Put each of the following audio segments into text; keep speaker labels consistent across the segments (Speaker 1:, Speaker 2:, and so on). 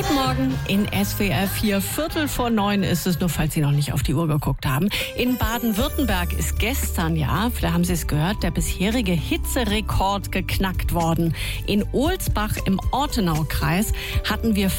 Speaker 1: Guten Morgen in SWR 4. 8:45 ist es, nur falls Sie noch nicht auf die Uhr geguckt haben. In Baden-Württemberg ist gestern, da haben Sie es gehört, der bisherige Hitzerekord geknackt worden. In Ohlsbach im Ortenaukreis hatten wir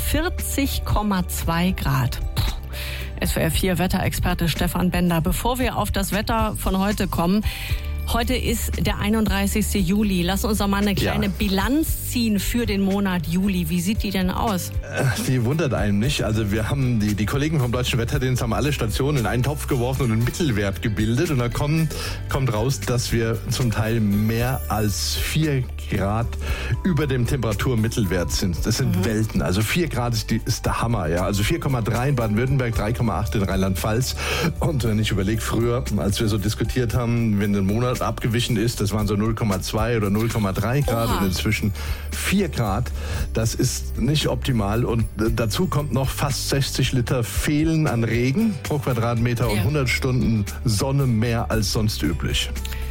Speaker 1: 40,2 Grad. SWR 4 Wetterexperte Stefan Bender. Bevor wir auf das Wetter von heute kommen, heute ist der 31. Juli. Lass uns doch mal eine kleine Bilanz ziehen für den Monat Juli. Wie sieht die denn aus?
Speaker 2: Die wundert einen nicht. Also wir haben die Kollegen vom Deutschen Wetterdienst haben alle Stationen in einen Topf geworfen und einen Mittelwert gebildet. Und da kommt raus, dass wir zum Teil mehr als 4 Grad über dem Temperaturmittelwert sind. Das sind Welten. Also 4 Grad ist der Hammer. Ja. Also 4,3 in Baden-Württemberg, 3,8 in Rheinland-Pfalz. Und wenn ich überlege, früher, als wir so diskutiert haben, wenn ein Monat abgewichen ist, das waren so 0,2 oder 0,3 Grad. Und inzwischen 4 Grad. Das ist nicht optimal. Und dazu kommt noch fast 60 Liter Fehlen an Regen pro Quadratmeter und 100 Stunden Sonne mehr als sonst üblich.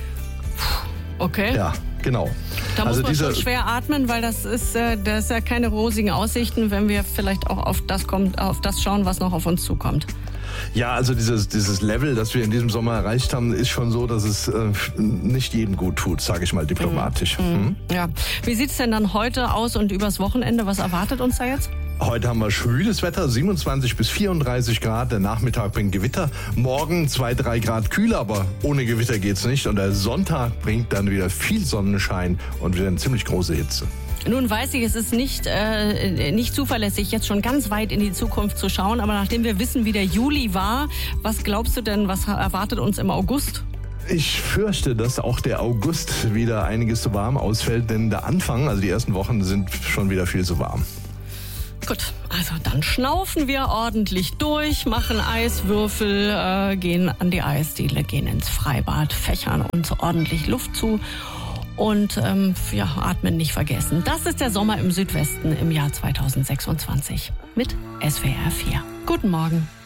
Speaker 1: Okay.
Speaker 2: Ja, genau.
Speaker 1: Da muss man schon schwer atmen, weil das ist ja keine rosigen Aussichten, wenn wir vielleicht auch auf das schauen, was noch auf uns zukommt.
Speaker 2: Ja, also dieses Level, das wir in diesem Sommer erreicht haben, ist schon so, dass es nicht jedem gut tut, sage ich mal diplomatisch.
Speaker 1: Ja. Wie sieht es denn dann heute aus und übers Wochenende? Was erwartet uns da jetzt?
Speaker 2: Heute haben wir schwüles Wetter, 27 bis 34 Grad. Der Nachmittag bringt Gewitter. Morgen 2-3 Grad kühler, aber ohne Gewitter geht's nicht. Und der Sonntag bringt dann wieder viel Sonnenschein und wieder eine ziemlich große Hitze.
Speaker 1: Nun weiß ich, es ist nicht zuverlässig, jetzt schon ganz weit in die Zukunft zu schauen. Aber nachdem wir wissen, wie der Juli war, was glaubst du denn, was erwartet uns im August?
Speaker 2: Ich fürchte, dass auch der August wieder einiges zu warm ausfällt. Denn der Anfang, also die ersten Wochen, sind schon wieder viel zu warm.
Speaker 1: Gut, also dann schnaufen wir ordentlich durch, machen Eiswürfel, gehen an die Eisdiele, gehen ins Freibad, fächern uns ordentlich Luft zu und atmen nicht vergessen. Das ist der Sommer im Südwesten im Jahr 2026 mit SWR 4. Guten Morgen.